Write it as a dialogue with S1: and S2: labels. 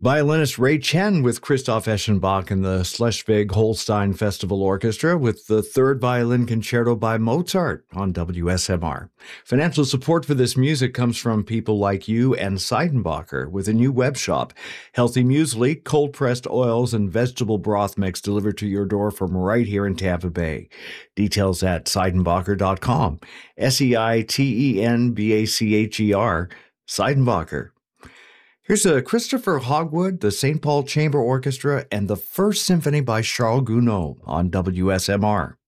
S1: Violinist Ray Chen with Christoph Eschenbach and the Schleswig-Holstein Festival Orchestra with the Third Violin Concerto by Mozart on WSMR. Financial support for this music comes from people like you and Seidenbacher with a new web shop. Healthy muesli, cold-pressed oils, and vegetable broth mix delivered to your door from right here in Tampa Bay. Details at seidenbacher.com. Seidenbacher. Seidenbacher. Here's a Christopher Hogwood, the St. Paul Chamber Orchestra, and the First Symphony by Charles Gounod on WSMR.